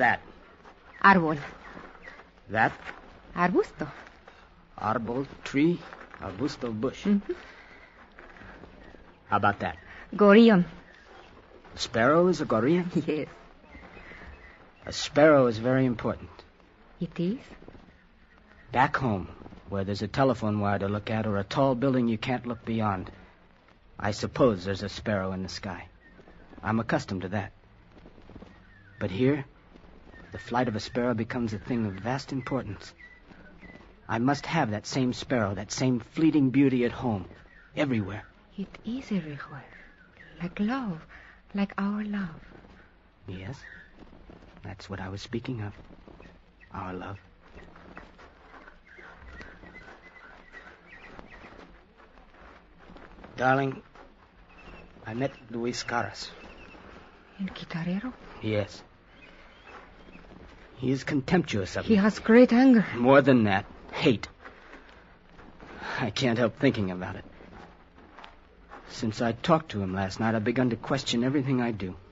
that? Árbol. That? Arbusto. Arbol, tree, arbusto, bush. Mm-hmm. How about that? Gorrión. A sparrow is a gorrión? Yes. A sparrow is very important. It is? Back home, where there's a telephone wire to look at or a tall building you can't look beyond, I suppose there's a sparrow in the sky. I'm accustomed to that. But here, the flight of a sparrow becomes a thing of vast importance. I must have that same sparrow, that same fleeting beauty at home, everywhere. It is everywhere. Like love. Like our love. Yes, that's what I was speaking of. Our love. Darling, I met Luis Caras. El guitarrero? Yes. He is contemptuous of He me. has great anger. More than that, hate. I can't help thinking about it. Since I talked to him last night, I've begun to question everything I do.